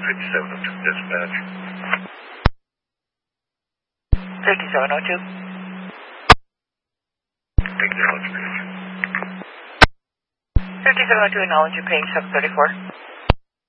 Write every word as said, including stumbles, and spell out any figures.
fifty-seven oh two dispatch. fifty-seven oh two. Thank you very much, Paige. fifty-seven oh two, acknowledge your page seven thirty-four.